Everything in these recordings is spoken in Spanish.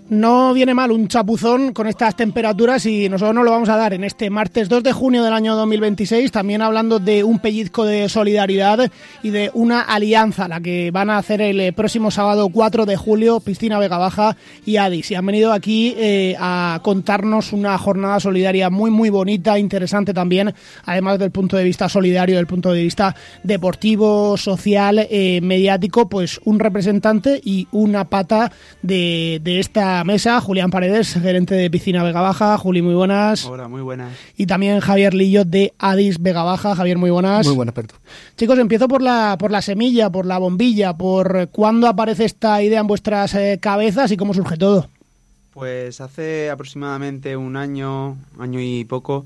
No viene mal un chapuzón con estas temperaturas y nosotros nos lo vamos a dar en este martes 2 de junio del año 2026, también hablando de un pellizco de solidaridad y de una alianza, la que van a hacer el próximo sábado 4 de julio, Piscina Vega Baja y Adis. Y han venido aquí a contarnos una jornada solidaria muy muy bonita, interesante también, además del punto de vista solidario, del punto de vista deportivo, social, mediático, pues un representante y una pata de esta mesa, Julián Paredes, gerente de Piscina Vega Baja. Juli, muy buenas. Hola, muy buenas. Y también Javier Lillo de Adis Vega Baja. Javier, muy buenas. Muy buenas, Perto. Chicos, empiezo por la semilla, por la bombilla, por cuándo aparece esta idea en vuestras cabezas y cómo surge todo. Pues hace aproximadamente un año y poco,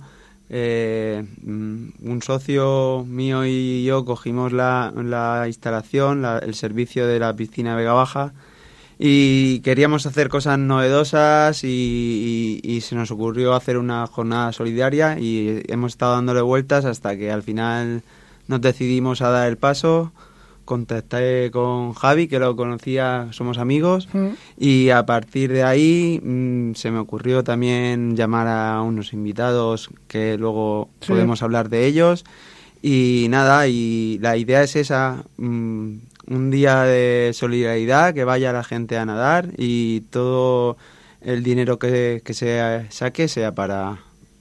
un socio mío y yo cogimos la instalación, el servicio de la Piscina Vega Baja, y queríamos hacer cosas novedosas y se nos ocurrió hacer una jornada solidaria y hemos estado dándole vueltas hasta que al final nos decidimos a dar el paso. Contacté con Javi, que lo conocía, somos amigos, y a partir de ahí se me ocurrió también llamar a unos invitados que luego podemos hablar de ellos. Y nada, y la idea es esa, un día de solidaridad, que vaya la gente a nadar y todo el dinero que se saque sea para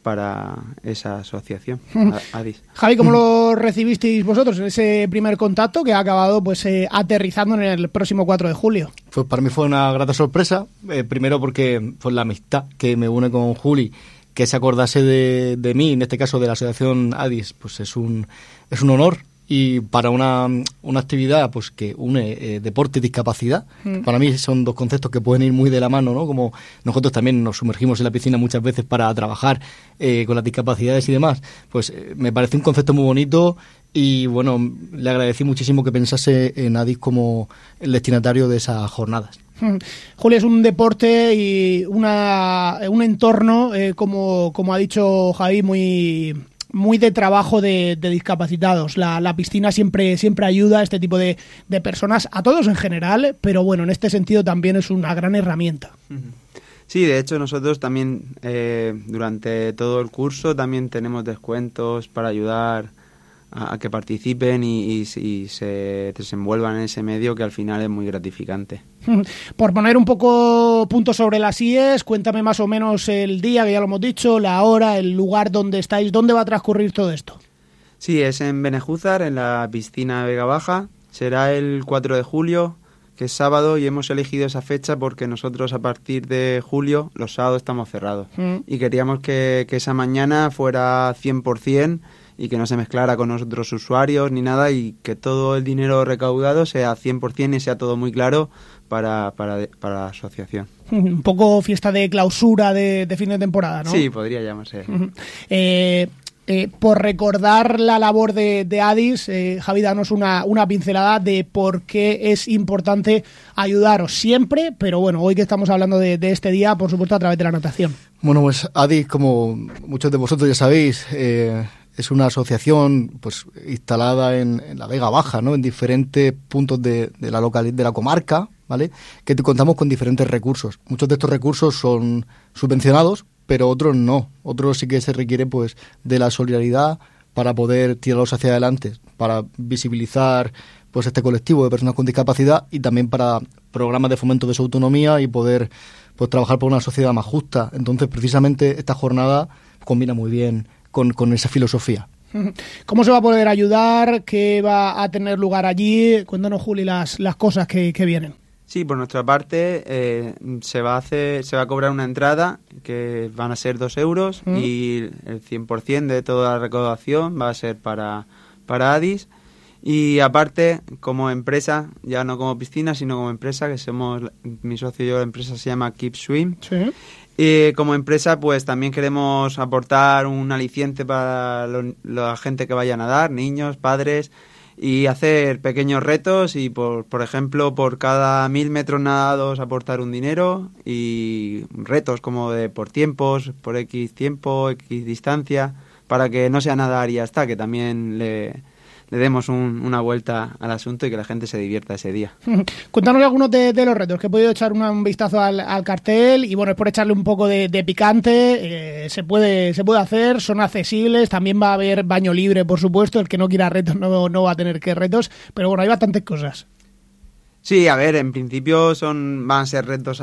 esa asociación, Adis. Javi, ¿cómo lo recibisteis vosotros en ese primer contacto que ha acabado aterrizando en el próximo 4 de julio? Pues para mí fue una grata sorpresa, primero porque fue la amistad que me une con Juli, que se acordase de mí, en este caso de la asociación Adis, pues es un honor. Y para una actividad pues que une deporte y discapacidad, para mí son dos conceptos que pueden ir muy de la mano, ¿no? Como nosotros también nos sumergimos en la piscina muchas veces para trabajar con las discapacidades y demás, pues me parece un concepto muy bonito y bueno, le agradecí muchísimo que pensase en Adis como el destinatario de esas jornadas. Julio, es un deporte y un entorno, como ha dicho Javi, muy de trabajo de discapacitados. La piscina siempre ayuda a este tipo de personas, a todos en general, pero bueno, en este sentido también es una gran herramienta. Sí, de hecho nosotros también durante todo el curso también tenemos descuentos para ayudar a que participen y se desenvuelvan en ese medio, que al final es muy gratificante. Por poner un poco puntos sobre las IES, cuéntame más o menos el día, que ya lo hemos dicho, la hora, el lugar donde estáis, ¿dónde va a transcurrir todo esto? Sí, es en Benejúzar, en la Piscina Vega Baja. Será el 4 de julio, que es sábado, y hemos elegido esa fecha porque nosotros a partir de julio, los sábados estamos cerrados. Y queríamos que esa mañana fuera 100%, y que no se mezclara con otros usuarios ni nada, y que todo el dinero recaudado sea 100% y sea todo muy claro para la asociación. Un poco fiesta de clausura de fin de temporada, ¿no? Sí, podría llamarse. Por recordar la labor de Adis, Javi, danos una pincelada de por qué es importante ayudaros siempre, pero bueno, hoy que estamos hablando de este día, por supuesto, a través de la natación. Bueno, pues Adis, como muchos de vosotros ya sabéis, es una asociación pues instalada en la Vega Baja, ¿no? En diferentes puntos de la comarca, ¿vale? Que contamos con diferentes recursos. Muchos de estos recursos son subvencionados, pero otros no. Otros sí que se requiere pues de la solidaridad para poder tirarlos hacia adelante, para visibilizar pues este colectivo de personas con discapacidad y también para programas de fomento de su autonomía y poder pues trabajar por una sociedad más justa. Entonces, precisamente esta jornada combina muy bien con esa filosofía. ¿Cómo se va a poder ayudar? ¿Qué va a tener lugar allí? Cuéntanos, Juli, las cosas que vienen. Sí, por nuestra parte se va a cobrar una entrada que van a ser 2 euros y el 100% de toda la recaudación va a ser para Adis. Y aparte, como empresa, ya no como piscina, sino como empresa, que somos, mi socio y yo, la empresa se llama Keep Swim. Sí. Y como empresa, pues también queremos aportar un aliciente para la gente que vaya a nadar, niños, padres, y hacer pequeños retos y, por ejemplo, por cada 1000 metros nadados aportar un dinero, y retos como de por tiempos, por X tiempo, X distancia, para que no sea nadar y ya está, que también le demos una vuelta al asunto y que la gente se divierta ese día. Cuéntanos algunos de los retos, que he podido echar un vistazo al cartel y bueno, es por echarle un poco de picante, se puede hacer, son accesibles, también va a haber baño libre, por supuesto, el que no quiera retos no va a tener que retos, pero bueno, hay bastantes cosas. Sí, a ver, en principio van a ser retos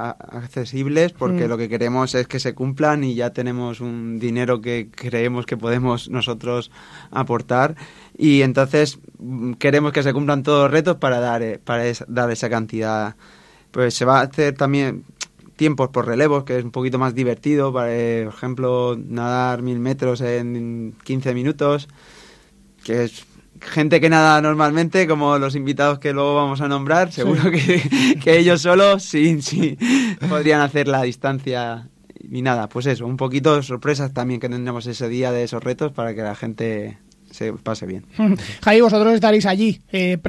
accesibles porque lo que queremos es que se cumplan y ya tenemos un dinero que creemos que podemos nosotros aportar y entonces queremos que se cumplan todos los retos para dar esa cantidad. Pues se va a hacer también tiempos por relevos, que es un poquito más divertido, por ejemplo, nadar 1000 metros en 15 minutos, que es gente que nada normalmente, como los invitados que luego vamos a nombrar, seguro que ellos solos sí podrían hacer la distancia y nada, pues eso, un poquito de sorpresas también que tendremos ese día de esos retos para que la gente se pase bien. Javi, vosotros estaréis allí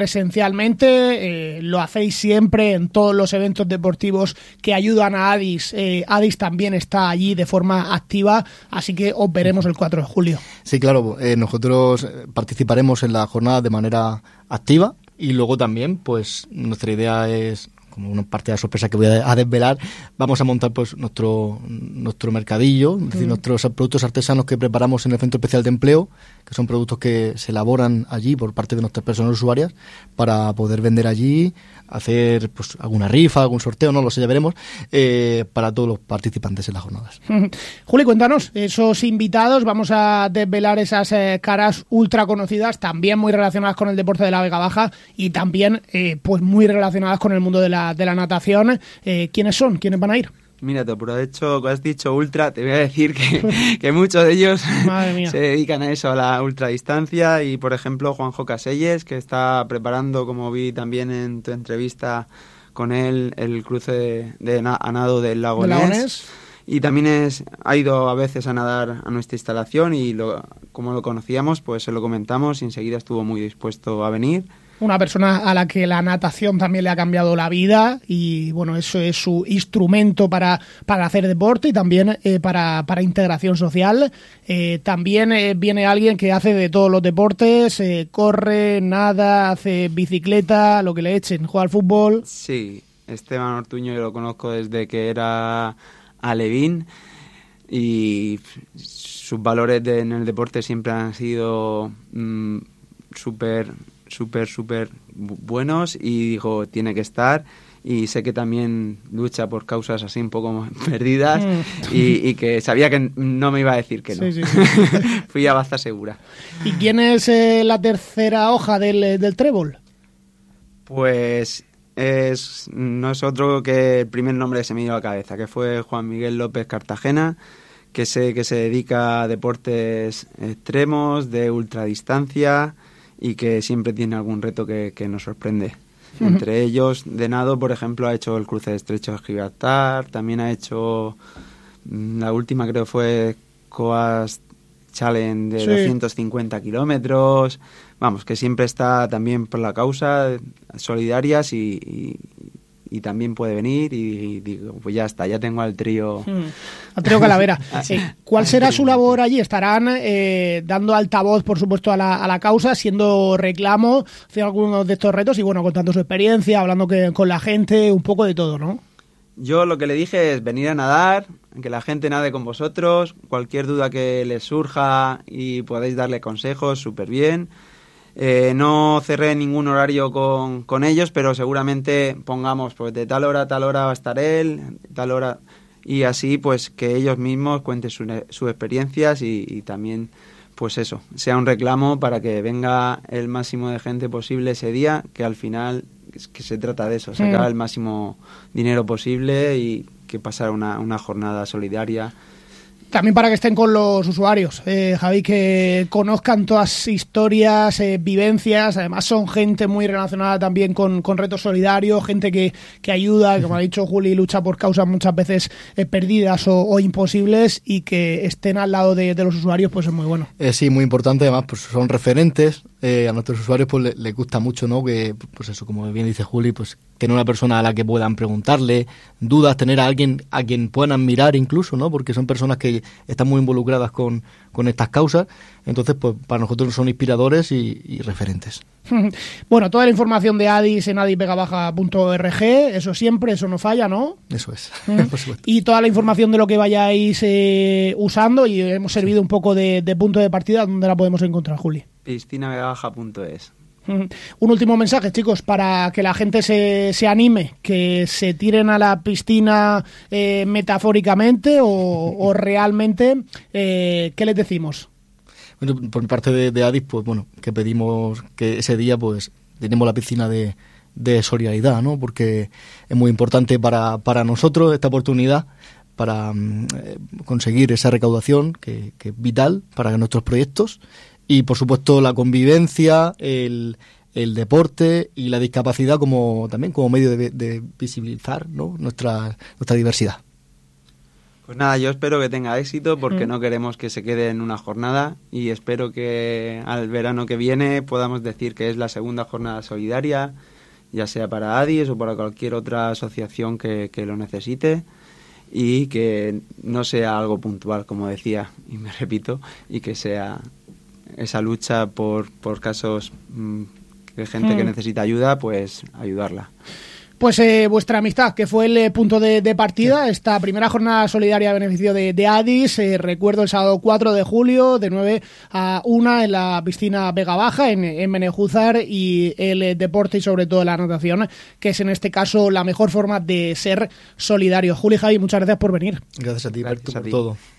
presencialmente, lo hacéis siempre en todos los eventos deportivos que ayudan a Adis. Adis también está allí de forma activa, así que os veremos el 4 de julio. Sí, claro, nosotros participaremos en la jornada de manera activa y luego también, pues nuestra idea es, como una parte de la sorpresa que voy a desvelar, vamos a montar pues nuestro mercadillo, es decir, nuestros productos artesanos que preparamos en el Centro Especial de Empleo, que son productos que se elaboran allí por parte de nuestras personas usuarias para poder vender allí, hacer pues alguna rifa, algún sorteo, no lo sé, ya veremos, para todos los participantes en las jornadas. Juli, cuéntanos, esos invitados, vamos a desvelar esas caras ultra conocidas, también muy relacionadas con el deporte de la Vega Baja y también pues muy relacionadas con el mundo de la natación. ¿Quiénes son? ¿Quiénes van a ir? Mira, por hecho, has dicho ultra, te voy a decir que muchos de ellos se dedican a eso, a la ultradistancia y, por ejemplo, Juanjo Caselles, que está preparando, como vi también en tu entrevista con él, el cruce a nado del lago Ness. Y también ha ido a veces a nadar a nuestra instalación y como lo conocíamos, pues se lo comentamos y enseguida estuvo muy dispuesto a venir. Una persona a la que la natación también le ha cambiado la vida y bueno, eso es su instrumento para hacer deporte y también para integración social. También viene alguien que hace de todos los deportes, corre, nada, hace bicicleta, lo que le echen, juega al fútbol. Sí, Esteban Ortuño yo lo conozco desde que era alevín y sus valores en el deporte siempre han sido súper buenos y dijo, tiene que estar y sé que también lucha por causas así un poco perdidas y que sabía que no me iba a decir que no. Sí. Fui a baza segura. ¿Y quién es la tercera hoja del trébol? Pues no es otro que el primer nombre que se me dio a la cabeza, que fue Juan Miguel López Cartagena, que sé que se dedica a deportes extremos, de ultradistancia y que siempre tiene algún reto que nos sorprende. Entre ellos, de nado, por ejemplo, ha hecho el cruce de Estrecho de Gibraltar, también ha hecho, la última creo fue Coast Challenge de 250 kilómetros, vamos, que siempre está también por la causa, solidarias y también puede venir y digo, pues ya está, ya tengo al trío. Al trío Calavera. ¿Cuál será su labor allí? Estarán dando altavoz, por supuesto, a la causa, siendo reclamo, haciendo algunos de estos retos y bueno, contando su experiencia, hablando con la gente, un poco de todo, ¿no? Yo lo que le dije es venir a nadar, que la gente nade con vosotros, cualquier duda que les surja y podáis darle consejos, súper bien. No cerré ningún horario con ellos, pero seguramente pongamos pues de tal hora a tal hora va a estar él, tal hora, y así pues que ellos mismos cuenten sus experiencias y también pues eso, sea un reclamo para que venga el máximo de gente posible ese día, que al final es que se trata de eso, sacar el máximo dinero posible y que pasar una jornada solidaria. También para que estén con los usuarios, Javi, que conozcan todas historias, vivencias, además son gente muy relacionada también con retos solidarios, gente que ayuda, como ha dicho Juli, lucha por causas muchas veces perdidas o imposibles y que estén al lado de los usuarios, pues es muy bueno. Sí, muy importante, además pues son referentes, a nuestros usuarios pues les gusta mucho, ¿no? Que pues eso, como bien dice Juli, pues tener una persona a la que puedan preguntarle dudas, tener a alguien a quien puedan admirar incluso, ¿no? Porque son personas que están muy involucradas con estas causas. Entonces, pues para nosotros son inspiradores y referentes. Bueno, toda la información de Adis en adisvegabaja.org, eso siempre, eso no falla, ¿no? Eso es, por supuesto. Y toda la información de lo que vayáis usando, y hemos servido un poco de punto de partida, ¿dónde la podemos encontrar, Juli? piscinavegabaja.es. Un último mensaje, chicos, para que la gente se anime, que se tiren a la piscina metafóricamente o realmente, ¿qué les decimos? Bueno, por parte de Adis, pues bueno, que pedimos que ese día pues tenemos la piscina de solidaridad, ¿no? Porque es muy importante para nosotros esta oportunidad para conseguir esa recaudación que es vital para nuestros proyectos, y por supuesto la convivencia, el deporte y la discapacidad también como medio de visibilizar, ¿no? nuestra diversidad. Pues nada, yo espero que tenga éxito, porque no queremos que se quede en una jornada, y espero que al verano que viene podamos decir que es la segunda jornada solidaria, ya sea para Adis o para cualquier otra asociación que lo necesite, y que no sea algo puntual, como decía, y me repito, y que sea esa lucha por casos de gente que necesita ayuda, pues ayudarla. Pues vuestra amistad, que fue el punto de partida, esta primera jornada solidaria a beneficio de Adis, recuerdo el sábado 4 de julio, de 9 a 1 en la piscina Vega Baja, en Benejúzar, y el deporte y sobre todo la natación, que es en este caso la mejor forma de ser solidario. Juli, Javi, muchas gracias por venir. Gracias a ti, Gracias por a ti. todo.